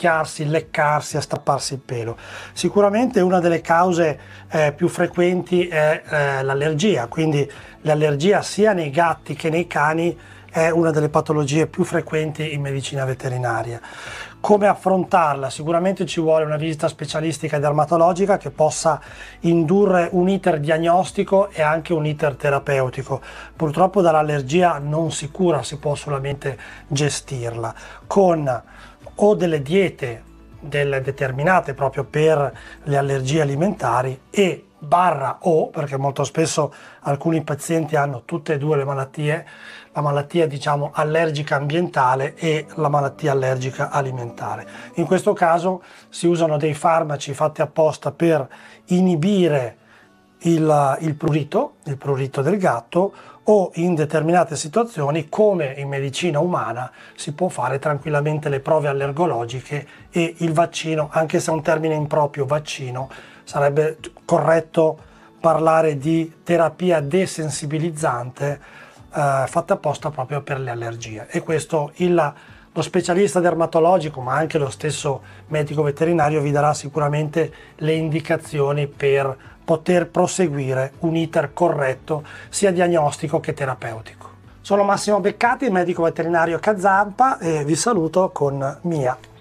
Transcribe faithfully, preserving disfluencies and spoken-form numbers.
picchiarsi, leccarsi, a strapparsi il pelo. Sicuramente una delle cause eh, più frequenti è eh, l'allergia, quindi l'allergia sia nei gatti che nei cani è una delle patologie più frequenti in medicina veterinaria. Come affrontarla? Sicuramente ci vuole una visita specialistica e dermatologica che possa indurre un iter diagnostico e anche un iter terapeutico. Purtroppo dall'allergia non si cura, si può solamente gestirla con o delle diete delle determinate proprio per le allergie alimentari e barra o, perché molto spesso alcuni pazienti hanno tutte e due le malattie, la malattia diciamo allergica ambientale e la malattia allergica alimentare. In questo caso si usano dei farmaci fatti apposta per inibire il, il prurito, il prurito del gatto, o in determinate situazioni, come in medicina umana, si può fare tranquillamente le prove allergologiche e il vaccino, anche se è un termine improprio, vaccino, sarebbe corretto parlare di terapia desensibilizzante eh, fatta apposta proprio per le allergie. E questo il, lo specialista dermatologico, ma anche lo stesso medico veterinario, vi darà sicuramente le indicazioni per poter proseguire un iter corretto sia diagnostico che terapeutico. Sono Massimo Beccati, medico veterinario Cazampa, e vi saluto con Mia.